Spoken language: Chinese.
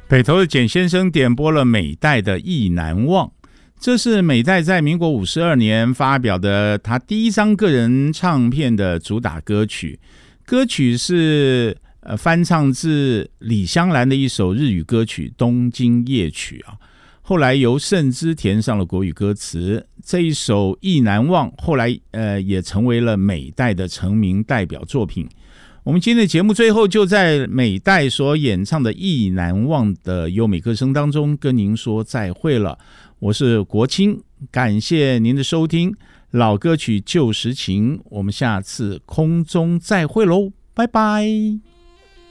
北投的简先生点播了美代的《意难忘》，这是美代在民国52年发表的他第一张个人唱片的主打歌曲。歌曲是翻唱自李香兰的一首日语歌曲《东京夜曲》啊，后来由盛之填上了国语歌词。这一首《意难忘》后来也成为了美代的成名代表作品。我们今天的节目最后就在美代所演唱的《意难忘》的优美歌声当中跟您说再会了。我是国清，感谢您的收听，老歌曲旧时情，我们下次空中再会喽，拜拜。